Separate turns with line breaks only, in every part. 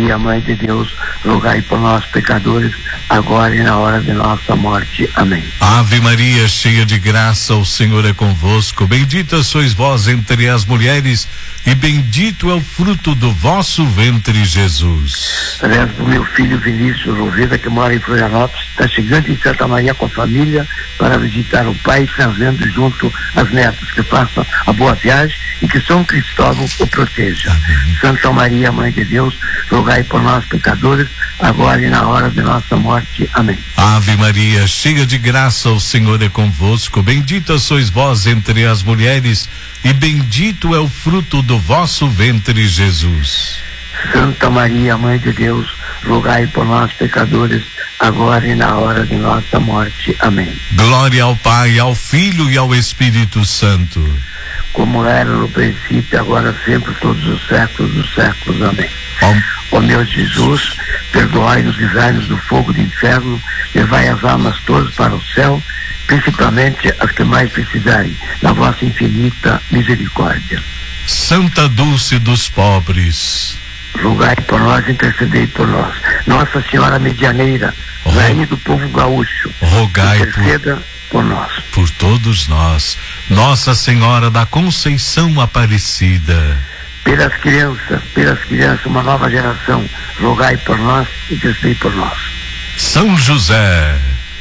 Maria, Mãe de Deus, rogai por nós, pecadores, agora e na hora de nossa morte. Amém.
Ave Maria, cheia de graça, o Senhor é convosco. Bendita sois vós entre as mulheres, e bendito é o fruto do vosso ventre, Jesus.
Através do meu filho Vinícius Roveda, que mora em Florianópolis, está chegando em Santa Maria com a família para visitar o pai, trazendo junto as netas, que façam a boa viagem e que São Cristóvão o proteja. Amém. Santa Maria, Mãe de Deus, rogai por nós, pecadores, agora e na hora de nossa morte. Amém.
Ave Maria, cheia de graça, o Senhor é convosco. Bendita sois vós entre as mulheres, e bendito é o fruto do vosso ventre, Jesus.
Santa Maria, Mãe de Deus, rogai por nós, pecadores, agora e na hora de nossa morte. Amém.
Glória ao Pai, ao Filho e ao Espírito Santo,
como era no princípio, agora sempre, todos os séculos dos séculos. Amém. Ó meu Jesus, perdoai-nos, livrai-nos do fogo do inferno, levai as almas todas para o céu, principalmente as que mais precisarem da vossa infinita misericórdia.
Santa Dulce dos pobres,
rogai por nós, intercedei por nós. Nossa Senhora Medianeira, rainha do povo gaúcho,
rogai
interceda por nós.
Por todos nós. Nossa Senhora da Conceição Aparecida,
pelas crianças, uma nova geração, rogai por nós, intercedei por nós.
São José,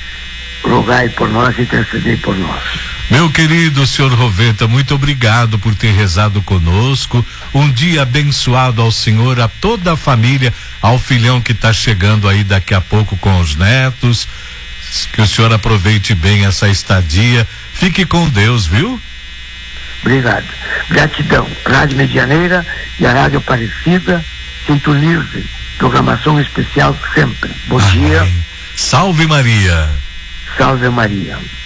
rogai por nós, intercedei por nós.
Meu querido senhor Roveta, muito obrigado por ter rezado conosco. Um dia abençoado ao senhor, a toda a família, ao filhão que está chegando aí daqui a pouco com os netos. Que o senhor aproveite bem essa estadia. Fique com Deus, viu?
Obrigado. Gratidão. Rádio Medianeira e a Rádio Aparecida, sintonizem. Programação especial sempre. Bom dia.
Salve Maria.
Salve Maria.